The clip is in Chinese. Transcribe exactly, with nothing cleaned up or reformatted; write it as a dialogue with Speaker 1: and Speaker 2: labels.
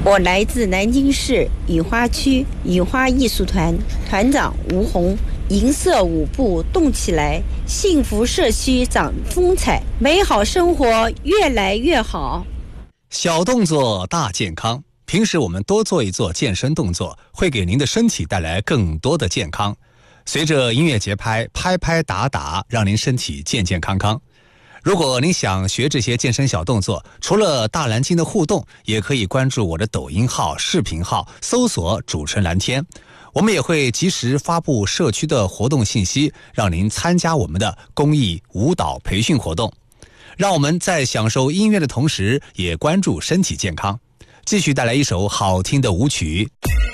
Speaker 1: 我来自南京市雨花区雨花艺术团，团长吴红。银色舞步动起来，幸福社区长风采，美好生活越来越好。
Speaker 2: 小动作大健康，平时我们多做一做健身动作，会给您的身体带来更多的健康。随着音乐节拍，拍拍打打，让您身体健健康康。如果您想学这些健身小动作，除了大蓝鲸的互动，也可以关注我的抖音号、视频号，搜索主持人蓝天。我们也会及时发布社区的活动信息，让您参加我们的公益舞蹈培训活动。让我们在享受音乐的同时，也关注身体健康。继续带来一首好听的舞曲。